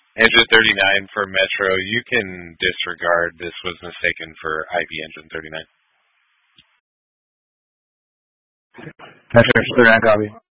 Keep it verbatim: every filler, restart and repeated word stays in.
Engine thirty-nine for Metro, you can disregard. This was mistaken for I B Engine thirty-nine. Metro thirty-nine copy.